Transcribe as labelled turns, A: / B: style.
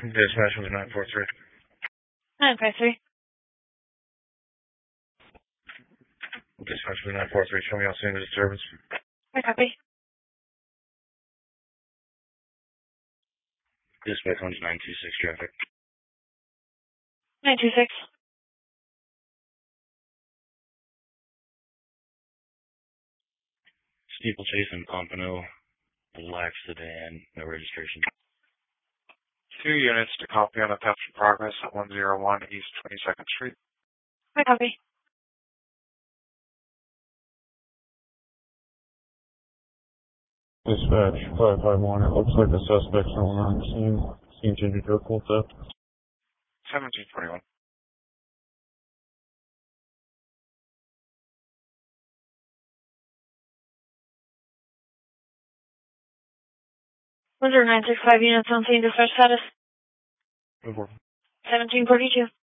A: Dispatch was 943.
B: 953.
A: Dispatch was 943. Show me all scene of disturbance.
B: I copy.
A: Dispatch 926 traffic.
B: 926.
A: Steeplechase and Pompano. Black sedan. No registration.
C: 2 units to copy on a theft in progress at 101 East 22nd Street.
B: I copy.
D: Dispatch 551. It looks like the suspect's no longer on the scene. Seems to be a full theft.
C: 1721.
B: Was there 965 units on scene dispatch status?
A: Move over.
B: 1742.